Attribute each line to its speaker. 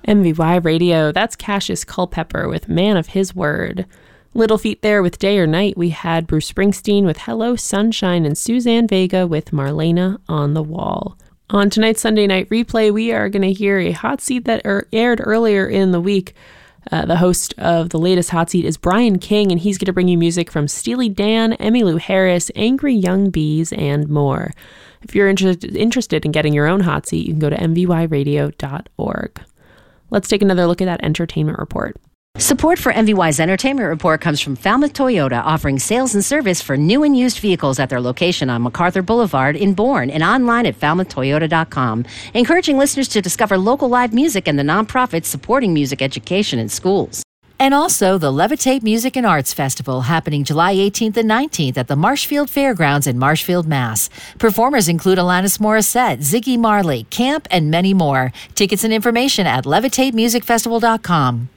Speaker 1: MVY Radio, that's Cassius Culpepper with Man of His Word. Little Feat there with Day or Night. We had Bruce Springsteen with Hello Sunshine and Suzanne Vega with Marlena on the Wall. On tonight's Sunday Night Replay, we are going to hear a hot seat that aired earlier in the week. The host of the latest hot seat is Brian King, and he's going to bring you music from Steely Dan, Emmylou Harris, Angry Young Bees, and more. If you're interested in getting your own hot seat, you can go to mvyradio.org. Let's take another look at that entertainment report.
Speaker 2: Support for MVY's Entertainment Report comes from Falmouth Toyota, offering sales and service for new and used vehicles at their location on MacArthur Boulevard in Bourne and online at falmouthtoyota.com, encouraging listeners to discover local live music and the nonprofits supporting music education in schools. And also the Levitate Music and Arts Festival, happening July 18th and 19th at the Marshfield Fairgrounds in Marshfield, Mass. Performers include Alanis Morissette, Ziggy Marley, Camp, and many more. Tickets and information at levitatemusicfestival.com.